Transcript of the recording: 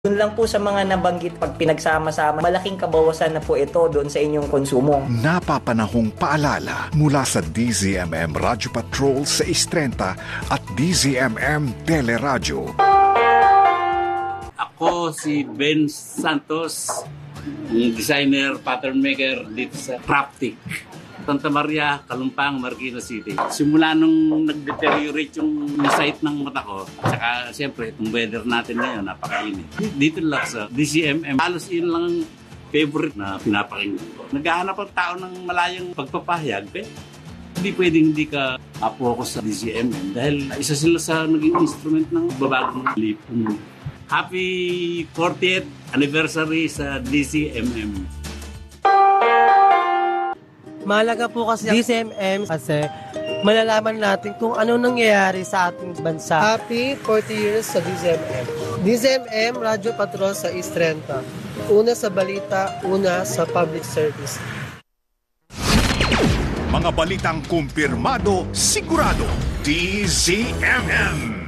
Doon lang po sa mga nabanggit, pag pinagsama-sama, malaking kabawasan na po ito doon sa inyong konsumo. Napapanahong paalala mula sa DZMM Radyo Patrol sa 630 at DZMM Teleradyo. Ako si Ben Santos, designer, pattern maker dito sa Craftic, Santa Maria, Kalumpang, Marikina City. Simula nung nag-deteriorate yung site ng mata ko, saka siyempre itong weather natin ngayon, napakainit. Dito lang sa DCMM, halos yun lang favorite na pinapakinggan ko. Naghahanap ang tao ng malayang pagpapahayag, hindi pwedeng hindi ka focus sa DCMM dahil isa sila sa naging instrument ng babagong lipong. Happy 40th anniversary sa DCMM. Mahalaga po kasi DCMM kasi malalaman natin kung ano nangyayari sa ating bansa. Happy 40 years sa DCMM. DCMM, Radyo Patrol sa East 30. Una sa balita, una sa public service. Mga balitang kumpirmado, sigurado. DZMM.